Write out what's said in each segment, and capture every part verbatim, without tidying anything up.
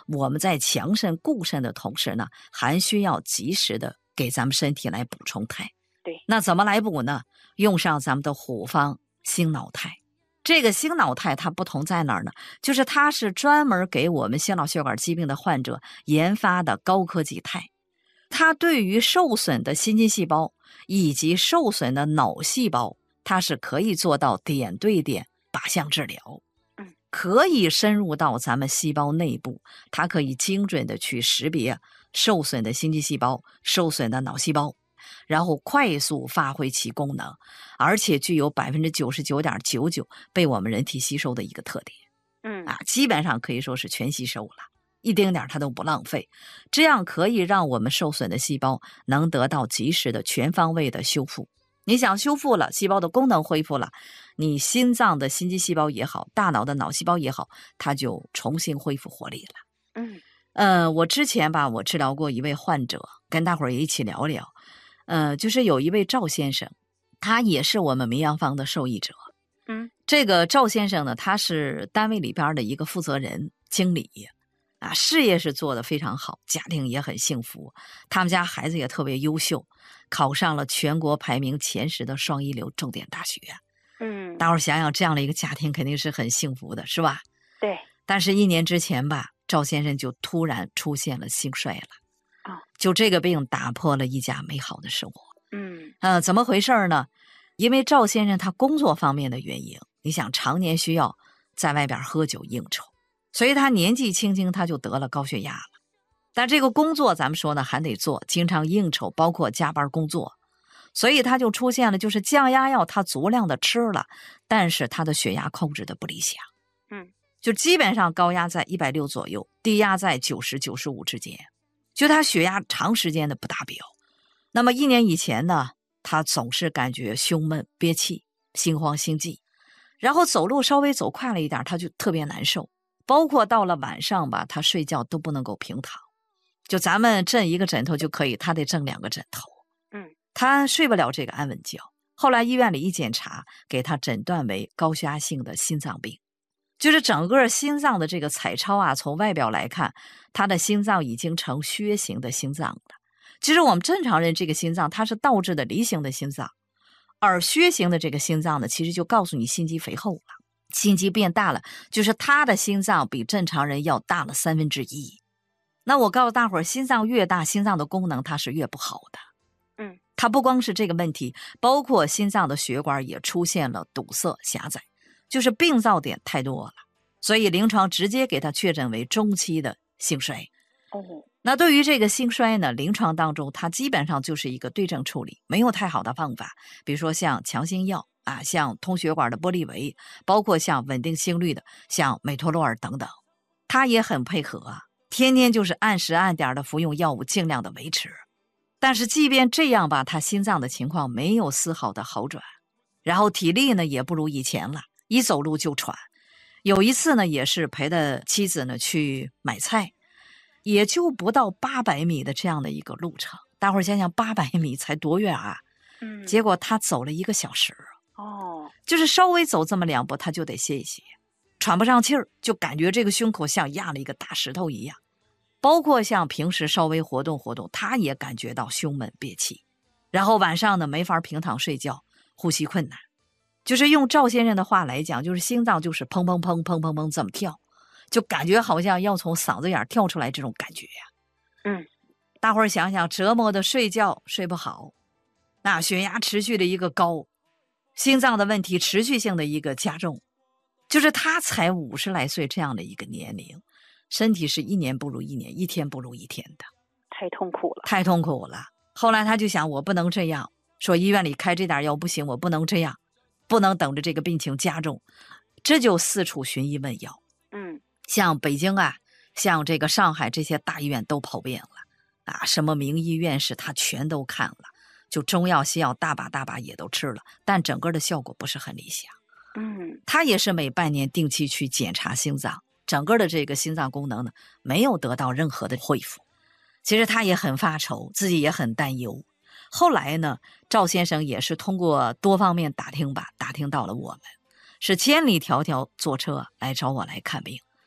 我们在强肾固肾的同时呢，还需要及时的给咱们身体来补充肽。 对， 那怎么来补呢？用上咱们的虎方星脑肽。这个星脑肽它不同在哪儿呢？就是它是专门给我们心脑血管疾病的患者研发的高科技肽，它对于受损的心肌细胞以及受损的脑细胞，它是可以做到点对点靶向治疗，可以深入到咱们细胞内部，它可以精准的去识别受损的心肌细胞、受损的脑细胞，然后快速发挥其功能，而且具有 百分之九十九点九九 被我们人体吸收的一个特点。 嗯啊，基本上可以说是全吸收了，一丁点它都不浪费，这样可以让我们受损的细胞能得到及时的全方位的修复。你想修复了，细胞的功能恢复了，你心脏的心肌细胞也好，大脑的脑细胞也好，它就重新恢复活力了。 嗯呃，我之前吧，我治疗过一位患者，跟大伙儿也一起聊聊。呃，就是有一位赵先生，他也是我们民养坊的受益者。 嗯这个赵先生呢，他是单位里边的一个负责人、经理啊，事业是做得非常好，家庭也很幸福，他们家孩子也特别优秀，考上了全国排名前十的双一流重点大学。 嗯， 大伙儿想想，这样的一个家庭肯定是很幸福的，是吧？ 对。 但是，一年之前吧，赵先生就突然出现了心衰了。 啊， 就这个病打破了一家美好的生活。 嗯呃，怎么回事呢？因为赵先生他工作方面的原因，你想常年需要在外边喝酒应酬，所以他年纪轻轻他就得了高血压了。但这个工作咱们说呢还得做，经常应酬，包括加班工作，所以他就出现了就是降压药他足量的吃了，但是他的血压控制的不理想。 嗯， 就基本上高压在一百六左右，低压在九十、九十五之间，就他血压长时间的不达标。那么一年以前呢，他总是感觉胸闷、憋气、心慌心悸，然后走路稍微走快了一点，他就特别难受。包括到了晚上吧，他睡觉都不能够平躺，就咱们枕一个枕头就可以，他得枕两个枕头。 嗯， 他睡不了这个安稳觉。后来医院里一检查，给他诊断为高血压性的心脏病。就是整个心脏的这个彩超啊，从外表来看，他的心脏已经成靴形的心脏了。其实我们正常人这个心脏它是倒置的梨形的心脏，而靴形的这个心脏呢，其实就告诉你心肌肥厚了，心肌变大了，就是他的心脏比正常人要大了三分之一。那我告诉大伙儿，心脏越大，心脏的功能它是越不好的。 嗯， 它不光是这个问题，包括心脏的血管也出现了堵塞狭窄，就是病灶点太多了，所以临床直接给他确诊为中期的心衰。 哦， 那对于这个心衰呢，临床当中它基本上就是一个对症处理，没有太好的方法，比如说像强心药啊，像通血管的玻利维，包括像稳定心率的像美托洛尔等等，他也很配合啊，天天就是按时按点的服用药物，尽量的维持。但是即便这样吧，他心脏的情况没有丝毫的好转，然后体力呢也不如以前了，一走路就喘。有一次呢，也是陪着妻子呢去买菜，也就不到八百米的这样的一个路程。大伙儿想想，八百米才多远啊？ 嗯， 结果他走了一个小时， 哦， 就是稍微走这么两步，他就得歇一歇，喘不上气儿，就感觉这个胸口像压了一个大石头一样。包括像平时稍微活动活动，他也感觉到胸闷憋气，然后晚上呢没法平躺睡觉，呼吸困难。就是用赵先生的话来讲，就是心脏就是砰砰砰砰砰砰这么跳，就感觉好像要从嗓子眼跳出来这种感觉呀。 嗯， 大伙儿想想，折磨的睡觉睡不好，那血压持续的一个高，心脏的问题持续性的一个加重，就是他才五十来岁这样的一个年龄，身体是一年不如一年，一天不如一天的， 太痛苦了， 太痛苦了。后来他就想，我不能这样，说医院里开这点药不行，我不能这样，不能等着这个病情加重，这就四处寻医问药。 嗯， 像北京啊，像这个上海这些大医院都跑遍了啊，什么名医院士他全都看了，就中药西药大把大把也都吃了，但整个的效果不是很理想。 嗯， 他也是每半年定期去检查心脏，整个的这个心脏功能呢没有得到任何的恢复。其实他也很发愁，自己也很担忧。后来呢，赵先生也是通过多方面打听吧，打听到了我们，是千里迢迢坐车来找我来看病。 嗯，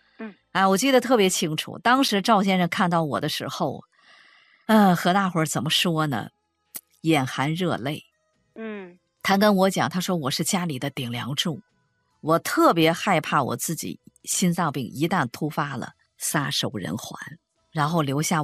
哎，我记得特别清楚，当时赵先生看到我的时候，嗯、呃，和大伙儿怎么说呢？眼含热泪。 嗯， 他跟我讲，他说我是家里的顶梁柱，我特别害怕我自己心脏病一旦突发了，撒手人寰，然后留下